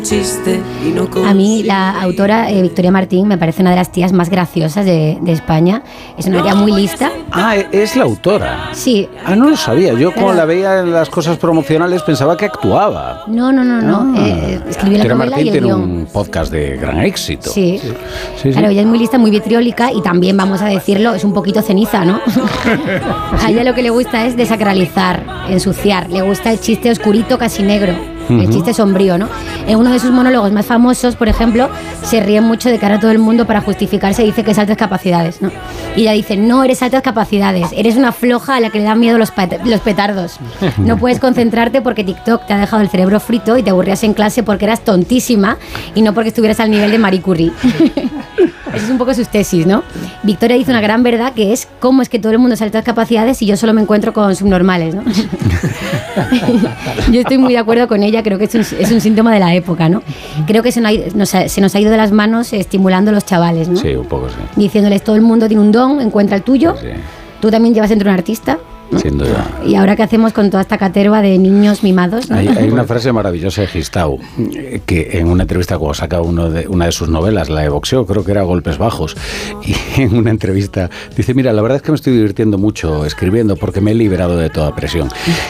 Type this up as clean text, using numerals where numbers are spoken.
A mí la autora Victoria Martín me parece una de las tías más graciosas de España. Es una tía muy lista. Ah, es la autora. Sí. Ah, no lo sabía. Yo como la veía en las cosas promocionales pensaba que actuaba. No. Escribió la novela Martín y el tiene guión. un podcast de gran éxito. Sí. Claro, ella es muy lista, muy vitriólica y también, vamos a decirlo, es un poquito ceniza, ¿no? A ella lo que le gusta es desacralizar, ensuciar. Le gusta el chiste oscurito, casi negro. El chiste sombrío, ¿no? En uno de sus monólogos más famosos, por ejemplo, se ríe mucho de cara a todo el mundo para justificarse, dice que es altas capacidades, ¿no? Y ella dice, no eres altas capacidades, eres una floja a la que le dan miedo los petardos. No puedes concentrarte porque TikTok te ha dejado el cerebro frito y te aburrías en clase porque eras tontísima y no porque estuvieras al nivel de Marie Curie. Esa es un poco sus tesis, ¿no? Victoria dice una gran verdad que es cómo es que todo el mundo es altas capacidades y yo solo me encuentro con subnormales, ¿no? Yo estoy muy de acuerdo con ella, creo que es un síntoma de la época, ¿no? Creo que se nos ha ido de las manos estimulando a los chavales, ¿no? Sí, un poco sí. Diciéndoles, todo el mundo tiene un don, encuentra el tuyo. Sí. Tú también llevas dentro un artista, ¿no? Sin duda. Y ahora, ¿qué hacemos con toda esta caterva de niños mimados, ¿no? Hay una frase maravillosa de Gistau, que en una entrevista cuando saca una de sus novelas, la de boxeo, creo que era Golpes Bajos, y en una entrevista dice, mira, la verdad es que me estoy divirtiendo mucho escribiendo porque me he liberado de toda presión.